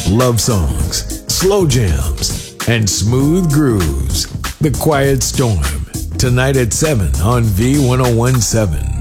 love songs, slow jams, and smooth grooves. The Quiet Storm, tonight at 7 on V1017.